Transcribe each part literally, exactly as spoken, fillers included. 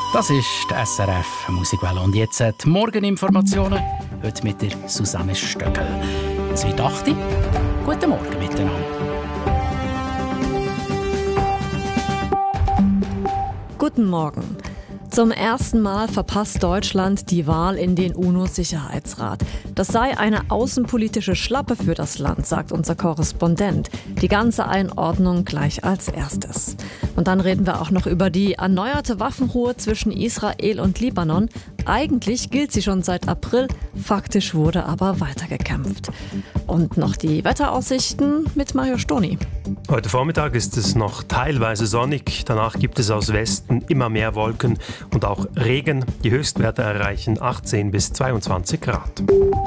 Das ist die S R F Musikwelle. Und jetzt die Morgeninformationen, heute mit der Susanne Stöckel. Es wird acht Uhr. Guten Morgen miteinander. Guten Morgen. Zum ersten Mal verpasst Deutschland die Wahl in den UNO-Sicherheitsrat. Das sei eine außenpolitische Schlappe für das Land, sagt unser Korrespondent. Die ganze Einordnung gleich als erstes. Und dann reden wir auch noch über die erneuerte Waffenruhe zwischen Israel und Libanon. Eigentlich gilt sie schon seit April, faktisch wurde aber weitergekämpft. Und noch die Wetteraussichten mit Mario Stoni. Heute Vormittag ist es noch teilweise sonnig, danach gibt es aus Westen immer mehr Wolken und auch Regen. Die Höchstwerte erreichen achtzehn bis zweiundzwanzig Grad.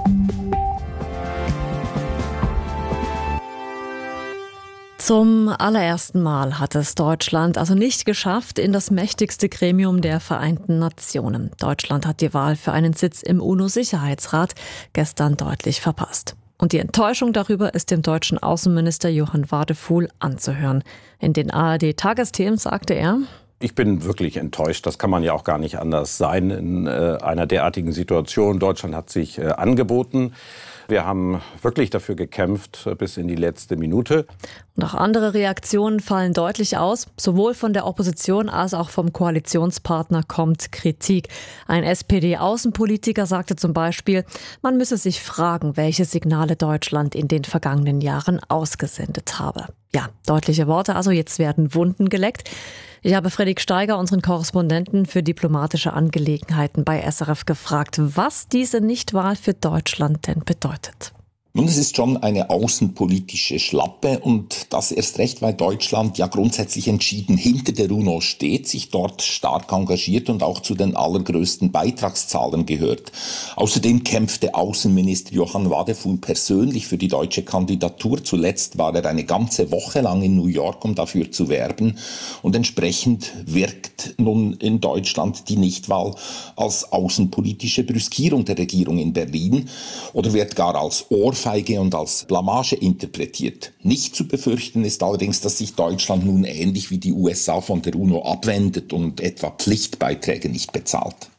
Zum allerersten Mal hat es Deutschland also nicht geschafft in das mächtigste Gremium der Vereinten Nationen. Deutschland hat die Wahl für einen Sitz im UNO-Sicherheitsrat gestern deutlich verpasst. Und die Enttäuschung darüber ist dem deutschen Außenminister Johann Wadefuhl anzuhören. In den A R D-Tagesthemen sagte er: Ich bin wirklich enttäuscht. Das kann man ja auch gar nicht anders sein in äh, einer derartigen Situation. Deutschland hat sich äh, angeboten. Wir haben wirklich dafür gekämpft äh, bis in die letzte Minute. Und auch andere Reaktionen fallen deutlich aus. Sowohl von der Opposition als auch vom Koalitionspartner kommt Kritik. Ein S P D-Außenpolitiker sagte zum Beispiel, man müsse sich fragen, welche Signale Deutschland in den vergangenen Jahren ausgesendet habe. Ja, deutliche Worte, also jetzt werden Wunden geleckt. Ich habe Fredrik Steiger, unseren Korrespondenten für diplomatische Angelegenheiten bei S R F, gefragt, was diese Nichtwahl für Deutschland denn bedeutet. Und es ist schon eine außenpolitische Schlappe und das erst recht, weil Deutschland ja grundsätzlich entschieden hinter der UNO steht, sich dort stark engagiert und auch zu den allergrößten Beitragszahlern gehört. Außerdem kämpfte Außenminister Johann Wadefuhl persönlich für die deutsche Kandidatur. Zuletzt war er eine ganze Woche lang in New York, um dafür zu werben. Und entsprechend wirkt nun in Deutschland die Nichtwahl als außenpolitische Brüskierung der Regierung in Berlin oder wird gar als Ohrfeige und als Blamage interpretiert. Nicht zu befürchten ist allerdings, dass sich Deutschland nun ähnlich wie die U S A von der UNO abwendet und etwa Pflichtbeiträge nicht bezahlt.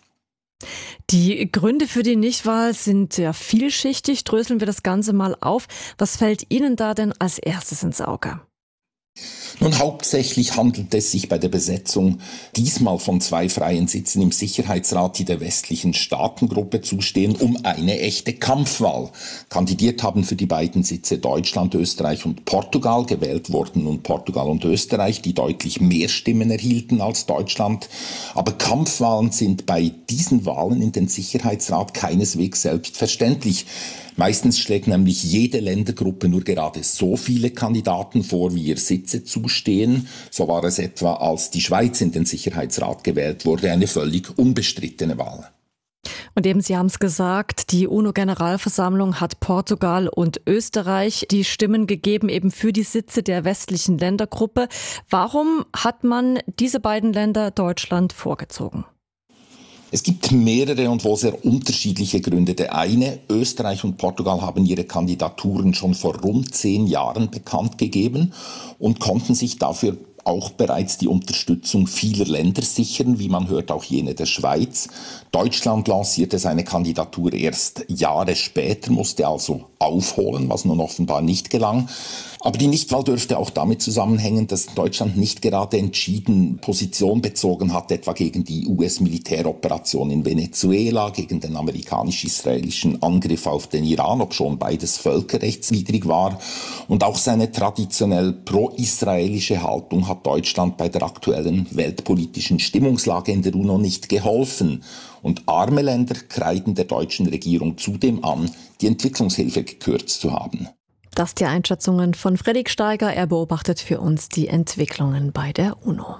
Die Gründe für die Nichtwahl sind ja vielschichtig. Dröseln wir das Ganze mal auf. Was fällt Ihnen da denn als erstes ins Auge? Nun, hauptsächlich handelt es sich bei der Besetzung diesmal von zwei freien Sitzen im Sicherheitsrat, die der westlichen Staatengruppe zustehen, um eine echte Kampfwahl. Kandidiert haben für die beiden Sitze Deutschland, Österreich und Portugal. Gewählt wurden nun Portugal und Österreich, die deutlich mehr Stimmen erhielten als Deutschland. Aber Kampfwahlen sind bei diesen Wahlen in den Sicherheitsrat keineswegs selbstverständlich. Meistens schlägt nämlich jede Ländergruppe nur gerade so viele Kandidaten vor, wie ihr Sitze zustehen. So war es etwa, als die Schweiz in den Sicherheitsrat gewählt wurde, eine völlig unbestrittene Wahl. Und eben, Sie haben es gesagt, die UNO-Generalversammlung hat Portugal und Österreich die Stimmen gegeben, eben für die Sitze der westlichen Ländergruppe. Warum hat man diese beiden Länder Deutschland vorgezogen? Es gibt mehrere und wohl sehr unterschiedliche Gründe. Der eine, Österreich und Portugal haben ihre Kandidaturen schon vor rund zehn Jahren bekannt gegeben und konnten sich dafür auch bereits die Unterstützung vieler Länder sichern, wie man hört auch jene der Schweiz. Deutschland lancierte seine Kandidatur erst Jahre später, musste also aufholen, was nun offenbar nicht gelang. Aber die Nichtwahl dürfte auch damit zusammenhängen, dass Deutschland nicht gerade entschieden Position bezogen hat, etwa gegen die U S-Militäroperation in Venezuela, gegen den amerikanisch-israelischen Angriff auf den Iran, obschon beides völkerrechtswidrig war. Und auch seine traditionell pro-israelische Haltung hat Deutschland bei der aktuellen weltpolitischen Stimmungslage in der UNO nicht geholfen. Und arme Länder kreiden der deutschen Regierung zudem an, die Entwicklungshilfe gekürzt zu haben. Das die Einschätzungen von Fredrik Steiger. Er beobachtet für uns die Entwicklungen bei der UNO.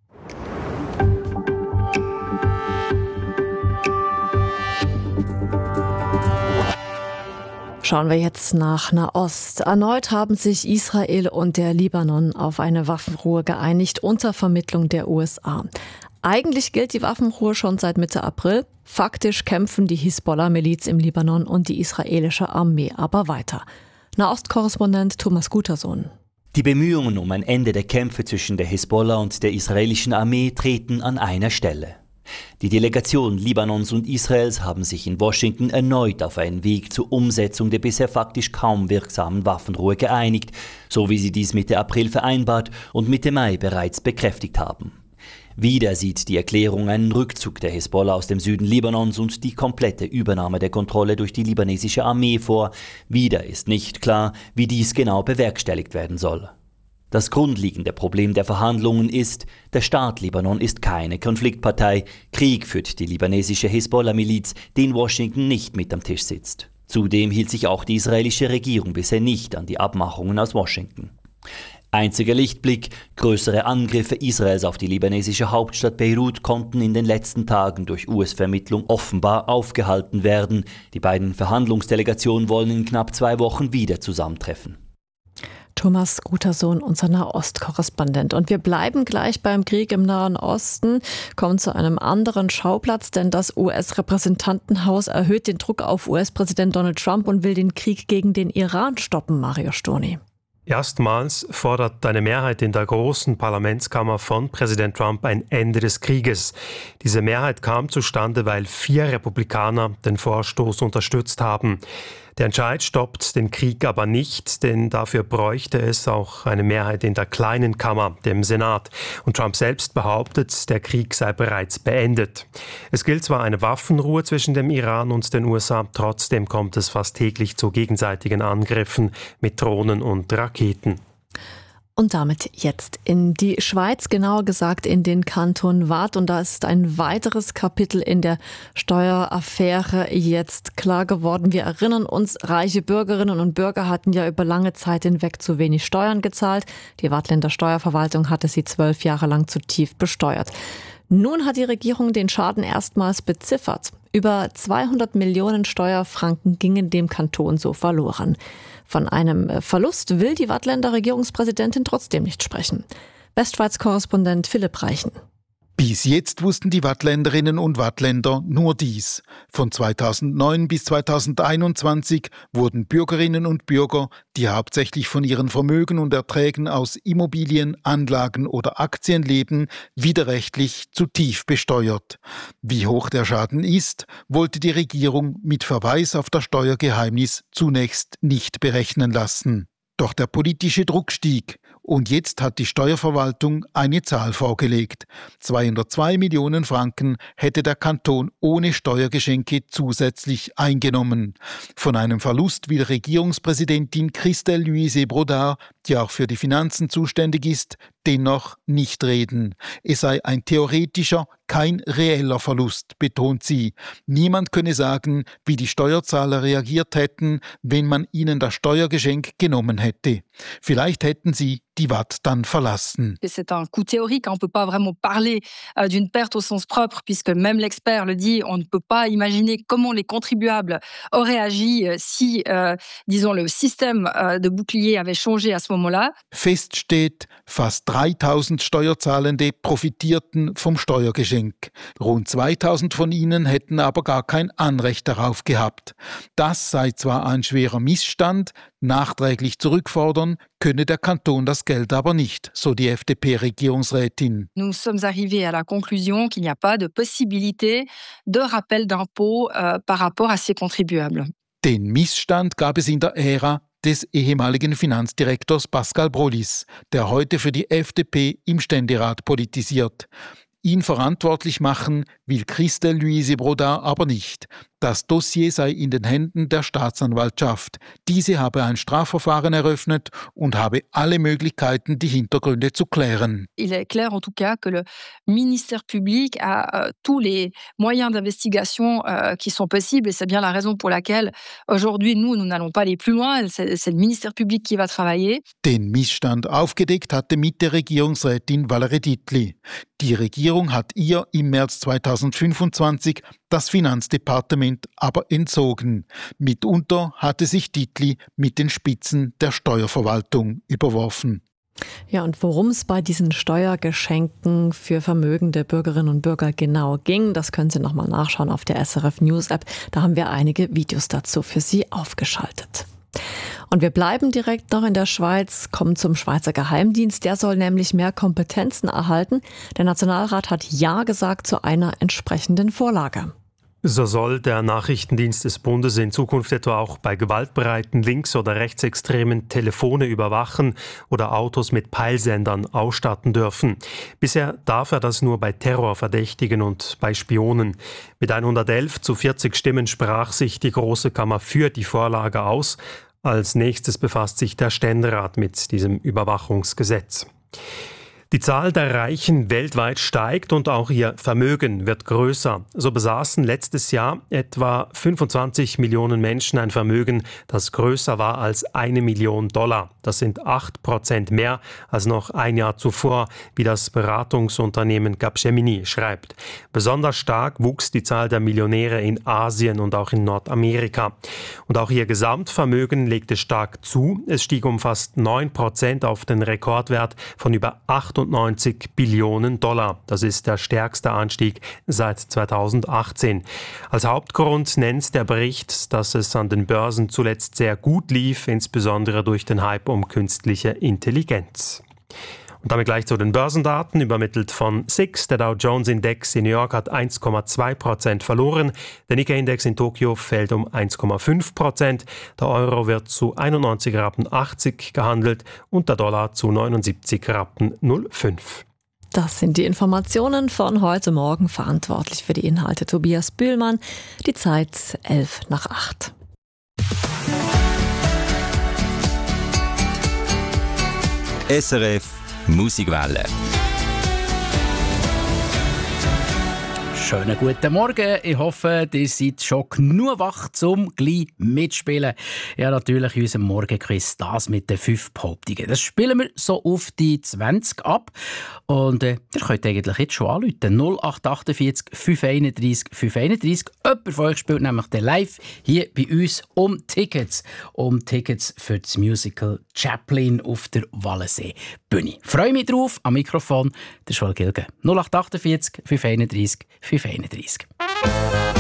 Schauen wir jetzt nach Nahost. Erneut haben sich Israel und der Libanon auf eine Waffenruhe geeinigt unter Vermittlung der U S A. Eigentlich gilt die Waffenruhe schon seit Mitte April. Faktisch kämpfen die Hisbollah-Miliz im Libanon und die israelische Armee aber weiter. Nahost-Korrespondent Thomas Gutersohn. Die Bemühungen um ein Ende der Kämpfe zwischen der Hisbollah und der israelischen Armee treten an einer Stelle. Die Delegation Libanons und Israels haben sich in Washington erneut auf einen Weg zur Umsetzung der bisher faktisch kaum wirksamen Waffenruhe geeinigt, so wie sie dies Mitte April vereinbart und Mitte Mai bereits bekräftigt haben. Wieder sieht die Erklärung einen Rückzug der Hisbollah aus dem Süden Libanons und die komplette Übernahme der Kontrolle durch die libanesische Armee vor. Wieder ist nicht klar, wie dies genau bewerkstelligt werden soll. Das grundlegende Problem der Verhandlungen ist, der Staat Libanon ist keine Konfliktpartei. Krieg führt die libanesische Hisbollah-Miliz, die in Washington nicht mit am Tisch sitzt. Zudem hielt sich auch die israelische Regierung bisher nicht an die Abmachungen aus Washington. Einziger Lichtblick: größere Angriffe Israels auf die libanesische Hauptstadt Beirut konnten in den letzten Tagen durch U S-Vermittlung offenbar aufgehalten werden. Die beiden Verhandlungsdelegationen wollen in knapp zwei Wochen wieder zusammentreffen. Thomas Gutersohn, unser Nahost-Korrespondent. Und wir bleiben gleich beim Krieg im Nahen Osten, kommen zu einem anderen Schauplatz, denn das U S-Repräsentantenhaus erhöht den Druck auf U S-Präsident Donald Trump und will den Krieg gegen den Iran stoppen, Mario Stoney. Erstmals fordert eine Mehrheit in der großen Parlamentskammer von Präsident Trump ein Ende des Krieges. Diese Mehrheit kam zustande, weil vier Republikaner den Vorstoß unterstützt haben. Der Entscheid stoppt den Krieg aber nicht, denn dafür bräuchte es auch eine Mehrheit in der kleinen Kammer, dem Senat. Und Trump selbst behauptet, der Krieg sei bereits beendet. Es gilt zwar eine Waffenruhe zwischen dem Iran und den U S A, trotzdem kommt es fast täglich zu gegenseitigen Angriffen mit Drohnen und Raketen. Und damit jetzt in die Schweiz, genauer gesagt in den Kanton Waadt. Und da ist ein weiteres Kapitel in der Steueraffäre jetzt klar geworden. Wir erinnern uns, reiche Bürgerinnen und Bürger hatten ja über lange Zeit hinweg zu wenig Steuern gezahlt. Die Waadtländer Steuerverwaltung hatte sie zwölf Jahre lang zu tief besteuert. Nun hat die Regierung den Schaden erstmals beziffert. Über zweihundert Millionen Steuerfranken gingen dem Kanton so verloren. Von einem Verlust will die Waadtländer Regierungspräsidentin trotzdem nicht sprechen. Westschweiz-Korrespondent Philipp Reichen. Bis jetzt wussten die Waadtländerinnen und Waadtländer nur dies. Von zweitausendneun bis zweitausendeinundzwanzig wurden Bürgerinnen und Bürger, die hauptsächlich von ihren Vermögen und Erträgen aus Immobilien, Anlagen oder Aktien leben, widerrechtlich zu tief besteuert. Wie hoch der Schaden ist, wollte die Regierung mit Verweis auf das Steuergeheimnis zunächst nicht berechnen lassen. Doch der politische Druck stieg und jetzt hat die Steuerverwaltung eine Zahl vorgelegt. zweihundertzwei Millionen Franken hätte der Kanton ohne Steuergeschenke zusätzlich eingenommen. Von einem Verlust will Regierungspräsidentin Christelle Louise Brodard, die auch für die Finanzen zuständig ist, dennoch nicht reden. Es sei ein theoretischer, kein reeller Verlust, betont sie. Niemand könne sagen, wie die Steuerzahler reagiert hätten, wenn man ihnen das Steuergeschenk genommen hätte. Vielleicht hätten sie die Waadt dann verlassen. C'est un coup théorique, on ne peut pas vraiment parler d'une perte au sens propre, puisque même l'expert le dit, on ne peut pas imaginer comment les contribuables auraient agi si, euh, disons, le système de bouclier avait changé à ce moment-là. Fest steht, fast dreitausend Steuerzahlende profitierten vom Steuergeschenk. Rund zweitausend von ihnen hätten aber gar kein Anrecht darauf gehabt. Das sei zwar ein schwerer Missstand, nachträglich zurückfordern könne der Kanton das Geld aber nicht, so die F D P-Regierungsrätin. Nous sommes arrivés à la conclusion qu'il n'y a pas de possibilité de rappel d'impôt euh, par rapport à ces contribuables. Den Missstand gab es in der Ära des ehemaligen Finanzdirektors Pascal Brolis, der heute für die F D P im Ständerat politisiert. Ihn verantwortlich machen will Christelle Louise Brodard aber nicht. Das Dossier sei in den Händen der Staatsanwaltschaft. Diese habe ein Strafverfahren eröffnet und habe alle Möglichkeiten, die Hintergründe zu klären. Il est clair en tout cas que le ministère public a euh, tous les moyens d'investigation euh, qui sont possibles et c'est bien la raison pour laquelle aujourd'hui nous, nous n'allons pas aller plus loin. C'est, c'est le ministère public qui va travailler. Den Missstand aufgedeckt hatte Mitte-Regierungsrätin Valerie Dietli. Die Regierung hat ihr im März zweitausendfünfundzwanzig das Finanzdepartement aber entzogen. Mitunter hatte sich Dietli mit den Spitzen der Steuerverwaltung überworfen. Ja, und worum es bei diesen Steuergeschenken für vermögende Bürgerinnen und Bürger genau ging, das können Sie nochmal nachschauen auf der S R F News App. Da haben wir einige Videos dazu für Sie aufgeschaltet. Und wir bleiben direkt noch in der Schweiz, kommen zum Schweizer Geheimdienst. Der soll nämlich mehr Kompetenzen erhalten. Der Nationalrat hat Ja gesagt zu einer entsprechenden Vorlage. So soll der Nachrichtendienst des Bundes in Zukunft etwa auch bei gewaltbereiten links- oder rechtsextremen Telefone überwachen oder Autos mit Peilsendern ausstatten dürfen. Bisher darf er das nur bei Terrorverdächtigen und bei Spionen. Mit hundertelf zu vierzig Stimmen sprach sich die Große Kammer für die Vorlage aus. Als nächstes befasst sich der Ständerat mit diesem Überwachungsgesetz. Die Zahl der Reichen weltweit steigt und auch ihr Vermögen wird größer. So besaßen letztes Jahr etwa fünfundzwanzig Millionen Menschen ein Vermögen, das größer war als eine Million Dollar. Das sind acht Prozent mehr als noch ein Jahr zuvor, wie das Beratungsunternehmen Capgemini schreibt. Besonders stark wuchs die Zahl der Millionäre in Asien und auch in Nordamerika. Und auch ihr Gesamtvermögen legte stark zu. Es stieg um fast neun Prozent auf den Rekordwert von über achtundneunzig Billionen Dollar. Das ist der stärkste Anstieg seit zweitausendachtzehn. Als Hauptgrund nennt der Bericht, dass es an den Börsen zuletzt sehr gut lief, insbesondere durch den Hype um künstliche Intelligenz. Und damit gleich zu den Börsendaten, übermittelt von S I X. Der Dow Jones Index in New York hat eins Komma zwei Prozent verloren. Der Nikkei-Index in Tokio fällt um eins Komma fünf Prozent. Der Euro wird zu einundneunzig Rappen achtzig gehandelt und der Dollar zu neunundsiebzig Rappen null fünf. Das sind die Informationen von heute Morgen. Verantwortlich für die Inhalte Tobias Bühlmann. Die Zeit elf nach acht. S R F Musikwelle. Schönen guten Morgen. Ich hoffe, ihr seid schon genug wach, um gleich mitspielen. Ja, natürlich in unserem Morgenquiz das mit den fünf Behauptungen. Das spielen wir so auf die zwanzig ab. Und äh, ihr könnt eigentlich jetzt schon anrufen. null acht vierundachtzig fünf einunddreißig fünf einunddreißig. Jemand von euch spielt nämlich den live hier bei uns um Tickets. Um Tickets für das Musical Chaplin auf der Wallensee Bühne. Freue mich drauf. Am Mikrofon der Joel Gilgen. null acht vierundachtzig fünf einunddreißig fünf einunddreißig.